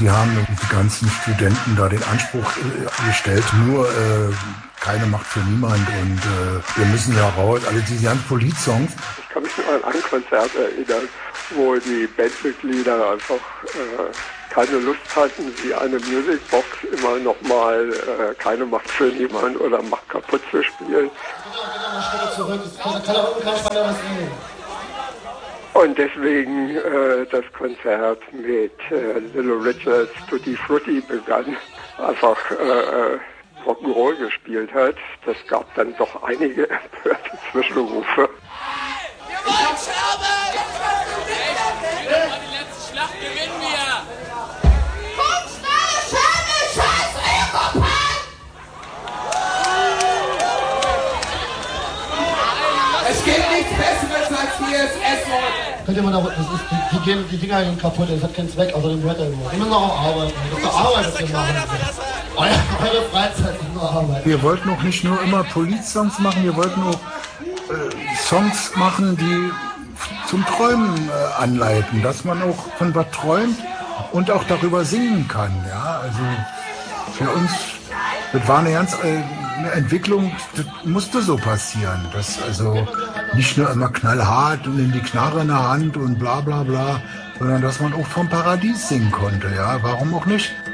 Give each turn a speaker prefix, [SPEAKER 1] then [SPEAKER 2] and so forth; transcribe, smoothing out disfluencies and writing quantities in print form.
[SPEAKER 1] die haben die ganzen Studenten da den Anspruch gestellt, nur keine Macht für niemand und wir müssen ja raus, alle diese ganzen Politsongs.
[SPEAKER 2] Ich kann mich nur an ein Konzert erinnern, wo die Bandmitglieder einfach keine Lust hatten, wie eine Musicbox immer nochmal keine Macht für niemand oder Macht kaputt zu spielen. Und deswegen das Konzert mit Little Richards Tutti Frutti begann, einfach Rock'n'Roll gespielt hat. Das gab dann doch einige empörte Zwischenrufe.
[SPEAKER 3] Die letzte Schlacht gewinnen wir!
[SPEAKER 4] Es gibt nichts Besseres als hier das S-Wort.
[SPEAKER 5] Könnt ihr mal da, die Dinger gehen kaputt, das hat keinen Zweck, außerdem hört er immer. Die müssen auch arbeiten. Das ist doch Arbeit, was wir machen. Eure Freizeit ist nur Arbeit.
[SPEAKER 1] Wir wollten auch nicht nur immer Polizsongs machen, wir wollten auch Songs machen, die zum Träumen anleiten, dass man auch von was träumt und auch darüber singen kann. Ja, also für uns, das war eine ganz eine Entwicklung, das musste so passieren. Das also nicht nur immer knallhart und in die Knarre in der Hand und bla bla bla, sondern dass man auch vom Paradies singen konnte. Ja, warum auch nicht?